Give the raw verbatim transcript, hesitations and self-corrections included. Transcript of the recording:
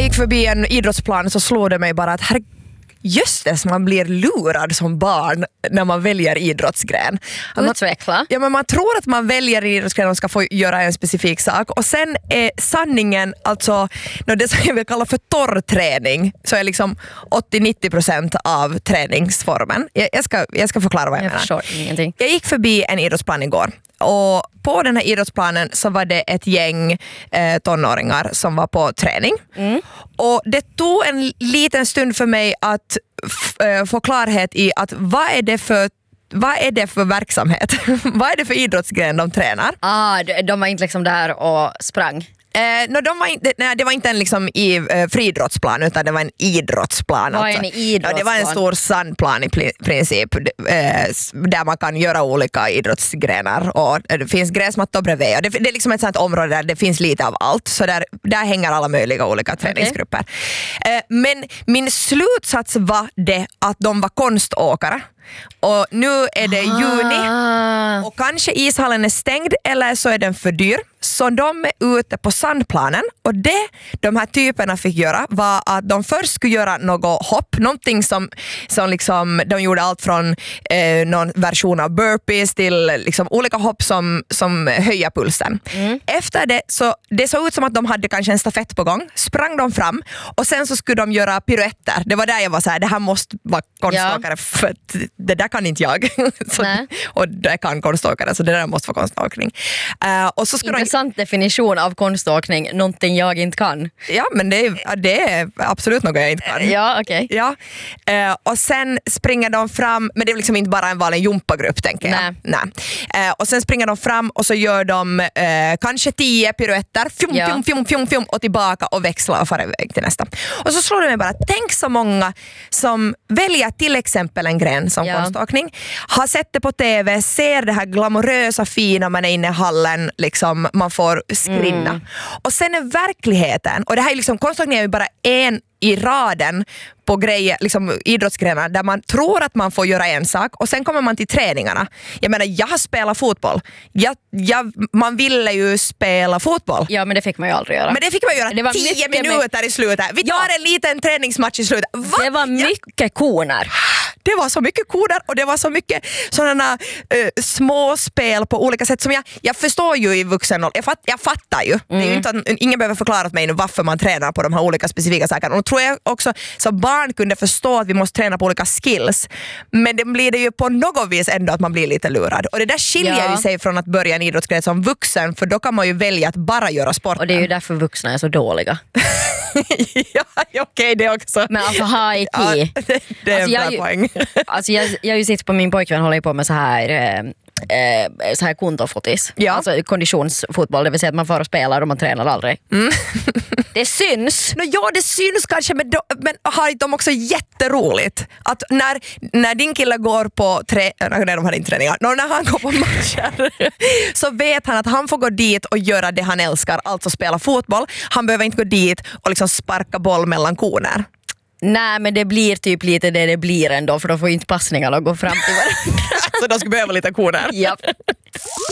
gick förbi en idrottsplan så slog det mig bara att här, just det, man blir lurad som barn när man väljer idrottsgren. Utveckla. Ja, men man tror att man väljer idrottsgren och ska få göra en specifik sak. Och sen är sanningen, alltså det som jag vill kalla för torrträning, så är liksom åttio till nittio procent av träningsformen. Jag, jag, ska, jag ska förklara vad jag, jag menar. Förstår ingenting. Jag gick förbi en idrottsplan igår. Och på den här idrottsplanen så var det ett gäng eh, tonåringar som var på träning. Mm. Och det tog en liten stund för mig att f- äh, få klarhet i att vad är det för vad är det för verksamhet? Vad är det för idrottsgren de tränar? Ah, de, de var inte liksom där och sprang. Eh, no, de var inte, nej, det var inte en liksom i, eh, friidrottsplan utan det var en idrottsplan. Vad alltså. är en idrottsplan? Ja, det var en stor sandplan i pl- princip eh, där man kan göra olika idrottsgrenar och det finns gräsmattor bredvid. Och det, det är liksom ett sånt område där det finns lite av allt, så där, där hänger alla möjliga olika träningsgrupper. Okay. Eh, men min slutsats var det att de var konståkare. Och nu är det juni och kanske ishallen är stängd eller så är den för dyr. Så de är ute på sandplanen och det de här typerna fick göra var att de först skulle göra något hopp, någonting som, som liksom, de gjorde allt från eh, någon version av burpees till liksom olika hopp som, som höjer pulsen. Mm. Efter det så det såg ut som att de hade kanske en stafett på gång, sprang de fram och sen så skulle de göra piruetter. Det var där jag var så här, det här måste vara konståkare, ja. För att det där kan inte jag. så, och det kan konståkare, så det där måste vara konståkning. Uh, och så skulle Intressant de... definition av konståkning, någonting jag inte kan. Ja, men det är, det är absolut något jag inte kan. Ja, okej. Okay. Ja. Uh, och sen springer de fram, men det är liksom inte bara en vanlig jumpagrupp, tänker jag. Nej. Nej. Uh, och sen springer de fram och så gör de uh, kanske tio piruetter, fjum, ja. fjum, fjum, fjum, fjum, och tillbaka och växlar och far iväg till nästa. Och så slår det mig bara, tänk så många som väljer till exempel en gren som ja. konståkning, har sett det på tv, ser det här glamorösa fina, man är inne i hallen, liksom, man får skrinna. Mm. Och sen är verkligheten, och det här är liksom, konståkning är ju bara en i raden på grejer, liksom idrottsgrenar där man tror att man får göra en sak och sen kommer man till träningarna. Jag menar, jag har spelat fotboll. Jag, jag, man ville ju spela fotboll. Ja, men det fick man ju aldrig göra. Men det fick man göra det var tio minuter med... i slutet. Vi tar ja. en liten träningsmatch i slutet. Va? Det var mycket koner. Det var så mycket koner och det var så mycket sådana uh, små spel på olika sätt som jag, jag förstår ju i vuxen ålder. Jag, fatt, jag fattar ju. Mm. Det är ju inte att, ingen behöver förklara åt mig nu varför man tränar på de här olika specifika sakerna. Och tror jag också så barn kunde förstå att vi måste träna på olika skills. Men det blir det ju på något vis ändå att man blir lite lurad. Och det där skiljer ja. ju sig från att börja en idrottsgren som vuxen, för då kan man ju välja att bara göra sport. Och det är ju därför vuxna är så dåliga. ja, okej, okay, det också. Men alltså high key. Ja, det, det är alltså, en bra jag, poäng. alltså jag, jag ju sitter på min pojkvän, håller på med så här eh, så här kontofotis. Ja. Alltså konditionsfotboll, det vill säga att man får och spelar och man tränar aldrig. Mm. Det syns. No, ja, det syns kanske, men, då, men har de också jätteroligt att när, när din kille går på tre, nej, de har inte träningar, när han går på matcher så vet han att han får gå dit och göra det han älskar, alltså spela fotboll. Han behöver inte gå dit och liksom sparka boll mellan koner. Nej, men det blir typ lite det det blir ändå, för då får inte passningarna gå fram till varandra. Så de skulle behöva lite koner. Japp.